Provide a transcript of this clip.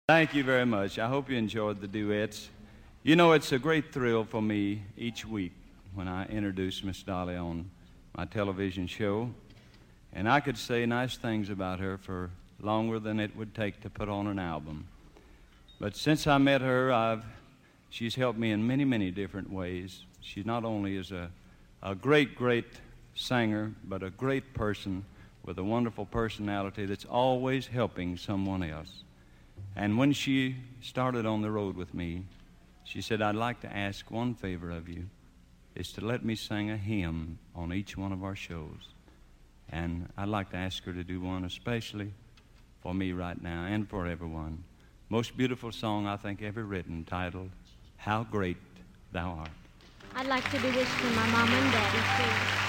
Thank you very much. I hope you enjoyed the duets. You know, it's a great thrill for me each week when I introduce Miss Dolly on my television show. And I could say nice things about her for longer than it would take to put on an album. But since I met her, she's helped me in many, many different ways. She not only is a great, great singer, but a great person with a wonderful personality that's always helping someone else. And when she started on the road with me, she said, I'd like to ask one favor of you, is to let me sing a hymn on each one of our shows. And I'd like to ask her to do one especially for me right now and for everyone. Most beautiful song I think ever written, titled, How Great Thou Art. I'd like to do this for my mom and daddy, too.